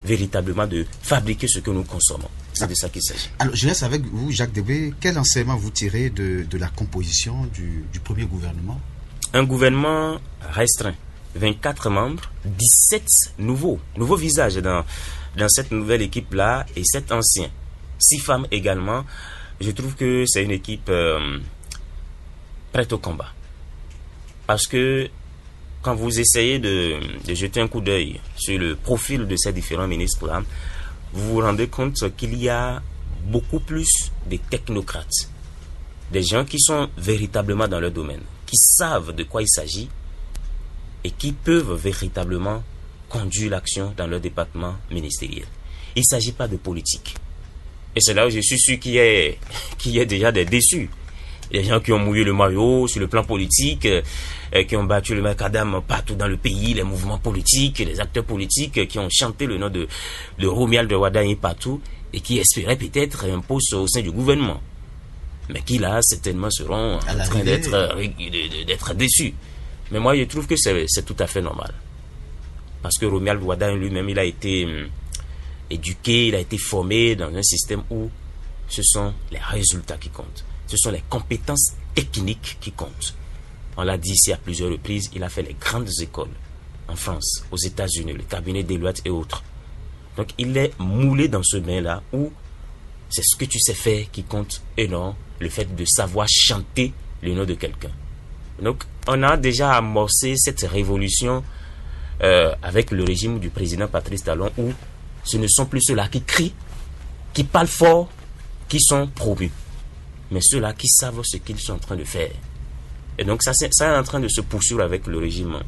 véritablement de fabriquer ce que nous consommons. C'est de ça qu'il s'agit. Alors, je reste avec vous, Jacques Debé. Quel enseignement vous tirez de la composition du premier gouvernement? Un gouvernement restreint, 24 membres, 17 nouveaux visages dans cette nouvelle équipe-là et 7 anciens. 6 femmes également. Je trouve que c'est une équipe prête au combat. Parce que quand vous essayez de jeter un coup d'œil sur le profil de ces différents ministres-là, vous vous rendez compte qu'il y a beaucoup plus de technocrates, des gens qui sont véritablement dans leur domaine, qui savent de quoi il s'agit et qui peuvent véritablement conduire l'action dans leur département ministériel. Il ne s'agit pas de politique. Et c'est là où je suis sûr qu'il y a déjà des déçus. Les gens qui ont mouillé le maillot sur le plan politique, qui ont battu le macadam partout dans le pays, les mouvements politiques, les acteurs politiques qui ont chanté le nom de Romuald Wardani partout et qui espéraient peut-être un poste au sein du gouvernement. Mais qui là, certainement seront en train d'être déçus. Mais moi, je trouve que c'est tout à fait normal. Parce que Romuald Wardani lui-même, il a été éduqué, il a été formé dans un système où ce sont les résultats qui comptent. Ce sont les compétences techniques qui comptent. On l'a dit ici à plusieurs reprises, il a fait les grandes écoles en France, aux États-Unis, le cabinet Deloitte et autres. Donc il est moulé dans ce bain-là où c'est ce que tu sais faire qui compte et non le fait de savoir chanter le nom de quelqu'un. Donc on a déjà amorcé cette révolution avec le régime du président Patrice Talon où ce ne sont plus ceux-là qui crient, qui parlent fort, qui sont promus. Mais ceux-là qui savent ce qu'ils sont en train de faire. Et donc ça est en train de se poursuivre avec le régime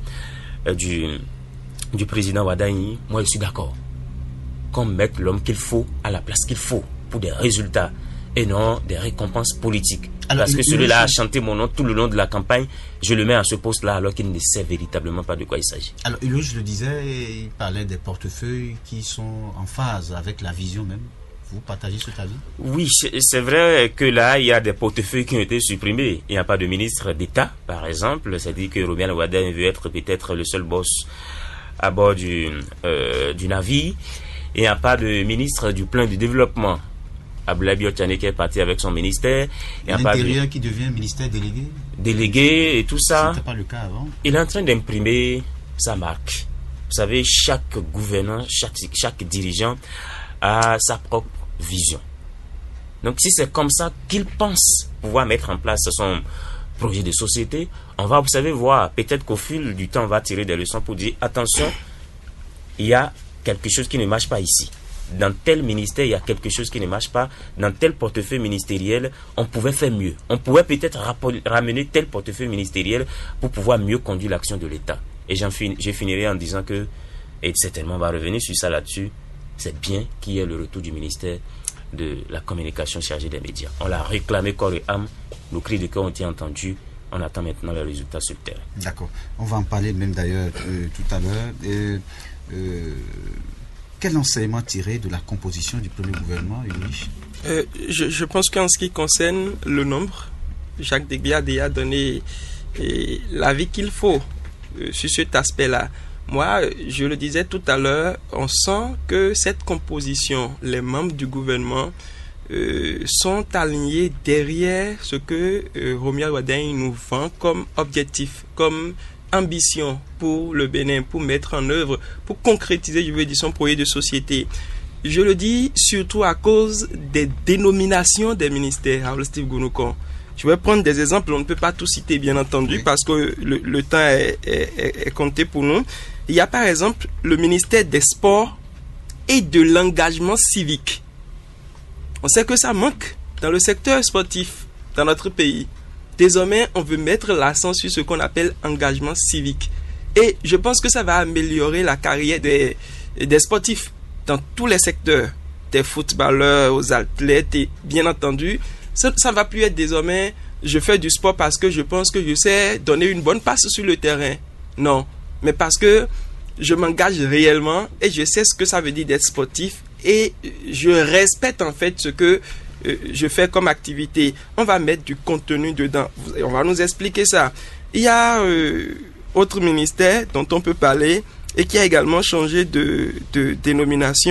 du président Wardani. Moi je suis d'accord. Qu'on mette l'homme qu'il faut à la place qu'il faut pour des résultats et non des récompenses politiques. Alors, parce que celui-là a chanté mon nom tout le long de la campagne, je le mets à ce poste-là alors qu'il ne sait véritablement pas de quoi il s'agit. Alors Hulot, je le disais, il parlait des portefeuilles qui sont en phase avec la vision même. Vous partagez cet avis? Oui, c'est vrai que là, il y a des portefeuilles qui ont été supprimés. Il n'y a pas de ministre d'État, par exemple. C'est-à-dire que Romuald Wardani veut être peut-être le seul boss à bord du navire. Il n'y a pas de ministre du plan du développement. Abdoulaye Biotchane qui est parti avec son ministère. Il y a l'intérieur qui devient ministère délégué. Délégué et tout ça. C'était pas le cas avant. Il est en train d'imprimer sa marque. Vous savez, chaque gouvernant, chaque dirigeant a sa propre vision. Donc si c'est comme ça qu'il pense pouvoir mettre en place son projet de société, on va, vous savez, voir, peut-être qu'au fil du temps, on va tirer des leçons pour dire, attention, il y a quelque chose qui ne marche pas ici. Dans tel ministère, il y a quelque chose qui ne marche pas. Dans tel portefeuille ministériel, on pouvait faire mieux. On pouvait peut-être ramener tel portefeuille ministériel pour pouvoir mieux conduire l'action de l'État. Et je finirai en disant que, et certainement on va revenir sur ça là-dessus, c'est bien qu'il y ait le retour du ministère de la communication chargé des médias. On l'a réclamé corps et âme, nos cris de cœur ont été entendus, on attend maintenant les résultats sur le terrain. D'accord, on va en parler même d'ailleurs tout à l'heure. Quel enseignement tirer de la composition du premier gouvernement, Ulrich? Je pense qu'en ce qui concerne le nombre, Jacques Debé a déjà donné l'avis qu'il faut sur cet aspect-là. Moi, je le disais tout à l'heure, on sent que cette composition, les membres du gouvernement sont alignés derrière ce que Romuald Wardani nous vend comme objectif, comme ambition pour le Bénin, pour mettre en œuvre, pour concrétiser, je veux dire, son projet de société. Je le dis surtout à cause des dénominations des ministères, Aristide Gounoukan. Je vais prendre des exemples, on ne peut pas tout citer bien entendu, oui, parce que le temps est compté pour nous. Il y a par exemple le ministère des Sports et de l'engagement civique. On sait que ça manque dans le secteur sportif dans notre pays. Désormais, on veut mettre l'accent sur ce qu'on appelle engagement civique. Et je pense que ça va améliorer la carrière des sportifs dans tous les secteurs, des footballeurs aux athlètes et bien entendu, ça ne va plus être désormais je fais du sport parce que je pense que je sais donner une bonne passe sur le terrain. Non, mais parce que je m'engage réellement et je sais ce que ça veut dire d'être sportif et je respecte en fait ce que je fais comme activité. On va mettre du contenu dedans. On va nous expliquer ça. Il y a autre ministère dont on peut parler et qui a également changé de dénomination.